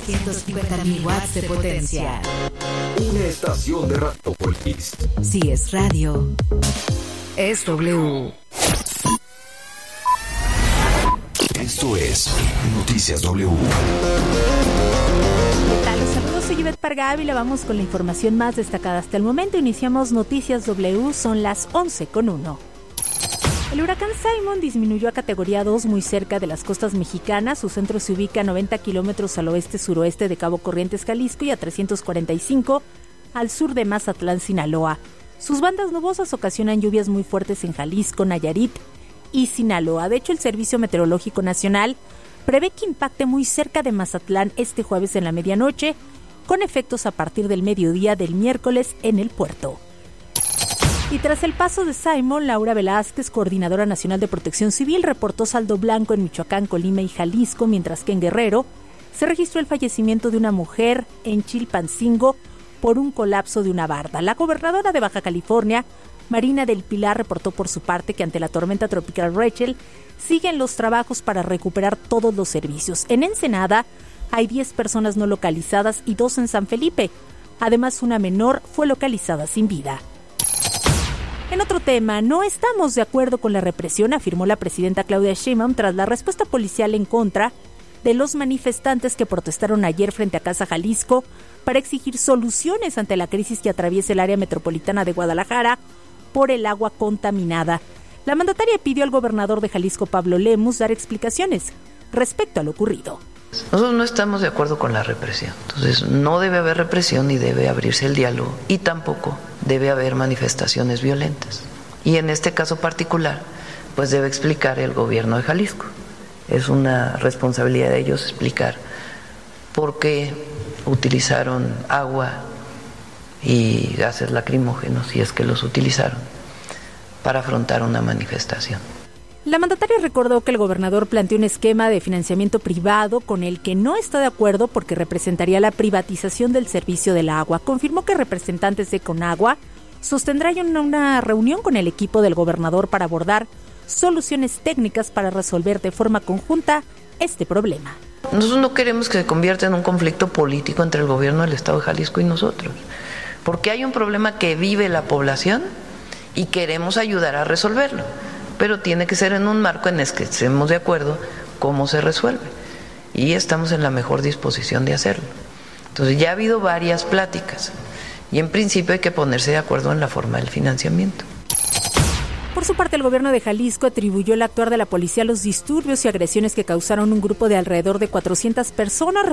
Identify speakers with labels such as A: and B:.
A: 150.000 watts de potencia.
B: Una estación de Radiopolis.
A: Si es radio, es W.
B: Esto es Noticias W.
C: ¿Qué tal? Los saludos, soy Ivette Parga Ávila. Vamos con la información más destacada hasta el momento. Iniciamos Noticias W, son las 11:01. El huracán Simon disminuyó a categoría 2 muy cerca de las costas mexicanas. Su centro se ubica a 90 kilómetros al oeste-suroeste de Cabo Corrientes, Jalisco, y a 345 al sur de Mazatlán, Sinaloa. Sus bandas nubosas ocasionan lluvias muy fuertes en Jalisco, Nayarit y Sinaloa. De hecho, el Servicio Meteorológico Nacional prevé que impacte muy cerca de Mazatlán este jueves en la medianoche, con efectos a partir del mediodía del miércoles en el puerto. Y tras el paso de Simon, Laura Velázquez, coordinadora nacional de Protección Civil, reportó saldo blanco en Michoacán, Colima y Jalisco, mientras que en Guerrero se registró el fallecimiento de una mujer en Chilpancingo por un colapso de una barda. La gobernadora de Baja California, Marina del Pilar, reportó por su parte que ante la tormenta tropical Rachel siguen los trabajos para recuperar todos los servicios. En Ensenada hay 10 personas no localizadas y 2 en San Felipe. Además, una menor fue localizada sin vida. En otro tema, no estamos de acuerdo con la represión, afirmó la presidenta Claudia Sheinbaum tras la respuesta policial en contra de los manifestantes que protestaron ayer frente a Casa Jalisco para exigir soluciones ante la crisis que atraviesa el área metropolitana de Guadalajara por el agua contaminada. La mandataria pidió al gobernador de Jalisco, Pablo Lemus, dar explicaciones respecto a lo ocurrido.
D: Nosotros no estamos de acuerdo con la represión, entonces no debe haber represión ni debe abrirse el diálogo y tampoco debe haber manifestaciones violentas. Y en este caso particular, pues debe explicar el gobierno de Jalisco. Es una responsabilidad de ellos explicar por qué utilizaron agua y gases lacrimógenos, si es que los utilizaron, para afrontar una manifestación.
C: La mandataria recordó que el gobernador planteó un esquema de financiamiento privado con el que no está de acuerdo porque representaría la privatización del servicio del agua. Confirmó que representantes de Conagua sostendrán una reunión con el equipo del gobernador para abordar soluciones técnicas para resolver de forma conjunta este problema.
D: Nosotros no queremos que se convierta en un conflicto político entre el gobierno del Estado de Jalisco y nosotros, porque hay un problema que vive la población y queremos ayudar a resolverlo. Pero tiene que ser en un marco en el que estemos de acuerdo cómo se resuelve. Y estamos en la mejor disposición de hacerlo. Entonces ya ha habido varias pláticas y en principio hay que ponerse de acuerdo en la forma del financiamiento.
C: Por su parte, el gobierno de Jalisco atribuyó el actuar de la policía a los disturbios y agresiones que causaron un grupo de alrededor de 400 personas.